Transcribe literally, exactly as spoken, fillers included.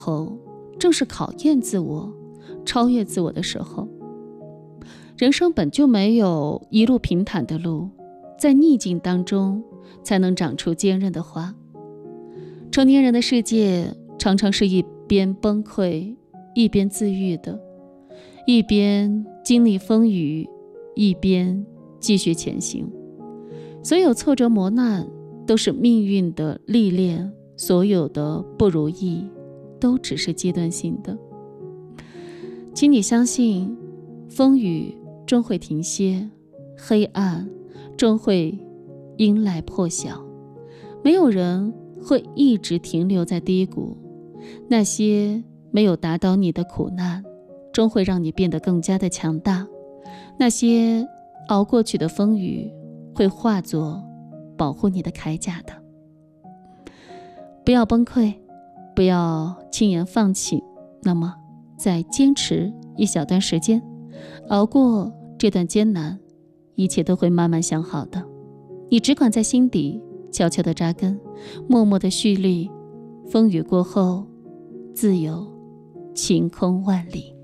后，正是考验自我、超越自我的时候。人生本就没有一路平坦的路，在逆境当中才能长出坚韧的花。成年人的世界常常是一边崩溃，一边自愈的，一边经历风雨，一边继续前行。所有挫折磨难都是命运的历练，所有的不如意都只是阶段性的。请你相信，风雨终会停歇，黑暗终会迎来破晓。没有人会一直停留在低谷，那些没有打倒你的苦难，终会让你变得更加的强大。那些熬过去的风雨，会化作保护你的铠甲的。不要崩溃，不要轻言放弃，那么再坚持一小段时间，熬过这段艰难，一切都会慢慢想好的。你只管在心底悄悄地扎根，默默地蓄力，风雨过后，自有晴空万里。